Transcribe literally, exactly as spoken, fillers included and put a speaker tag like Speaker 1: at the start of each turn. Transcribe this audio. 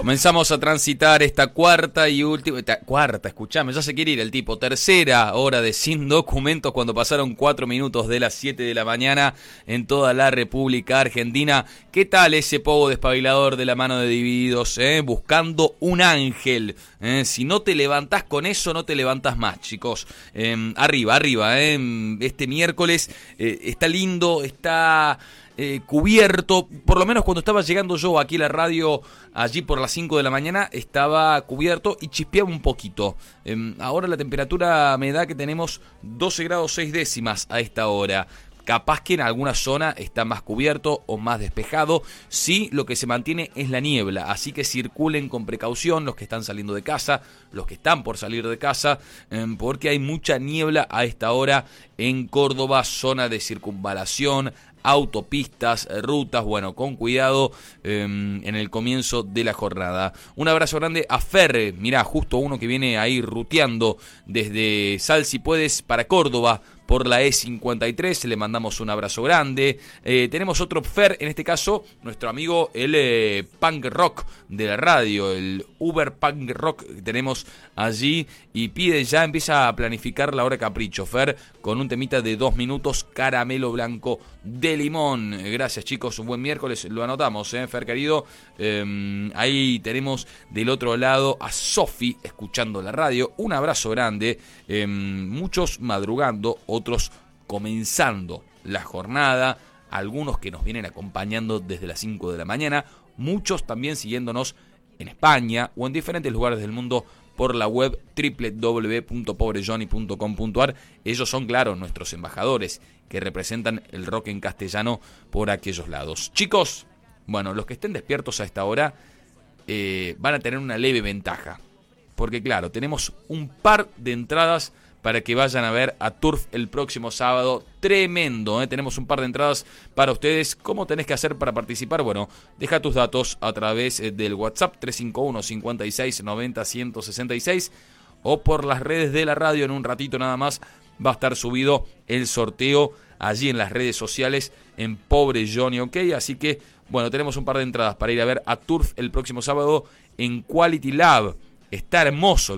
Speaker 1: Comenzamos a transitar esta cuarta y última... Cuarta, escuchame, ya se quiere ir el tipo. Tercera hora de Sin Documentos cuando pasaron cuatro minutos de las siete de la mañana en toda la República Argentina. ¿Qué tal ese pogo despabilador de la mano de Divididos? Eh? Buscando un ángel. Eh? Si no te levantás con eso, no te levantás más, chicos. Eh, arriba, arriba. Eh? Este miércoles eh, está lindo, está... Eh, cubierto, por lo menos cuando estaba llegando yo aquí a la radio, allí por las cinco de la mañana, estaba cubierto y chispeaba un poquito. Eh, ahora la temperatura me da que tenemos doce grados seis décimas a esta hora. Capaz que en alguna zona está más cubierto o más despejado. Sí, lo que se mantiene es la niebla, así que circulen con precaución los que están saliendo de casa, los que están por salir de casa, eh, porque hay mucha niebla a esta hora en Córdoba, zona de circunvalación, autopistas, rutas, bueno, con cuidado eh, en el comienzo de la jornada. Un abrazo grande a Fer, mirá, justo uno que viene ahí ruteando desde Sal si puedes para Córdoba por la E cincuenta y tres, le mandamos un abrazo grande. Eh, tenemos otro Fer, en este caso, nuestro amigo el eh, punk rock de la radio, el Uber Punk Rock que tenemos allí, y pide ya, empieza a planificar la hora capricho, Fer, con un temita de dos minutos, Caramelo Blanco de Limón. Gracias, chicos, un buen miércoles, lo anotamos, eh, Fer querido. Eh, ahí tenemos del otro lado a Sofi escuchando la radio, un abrazo grande, eh, muchos madrugando, otros comenzando la jornada, algunos que nos vienen acompañando desde las cinco de la mañana, muchos también siguiéndonos en España o en diferentes lugares del mundo por la web doble u doble u doble u punto pobre johnny punto com punto a r. Ellos son, claro, nuestros embajadores que representan el rock en castellano por aquellos lados. Chicos, bueno, los que estén despiertos a esta hora eh, van a tener una leve ventaja, porque claro, tenemos un par de entradas para que vayan a ver a Turf el próximo sábado. Tremendo, ¿eh? Tenemos un par de entradas para ustedes. ¿Cómo tenés que hacer para participar? Bueno, deja tus datos a través del WhatsApp tres cinco uno, cincuenta y seis, noventa, ciento sesenta y seis o por las redes de la radio. En un ratito nada más va a estar subido el sorteo allí en las redes sociales en Pobre Johnny, ¿ok? Así que, bueno, tenemos un par de entradas para ir a ver a Turf el próximo sábado en Quality Lab. Está hermoso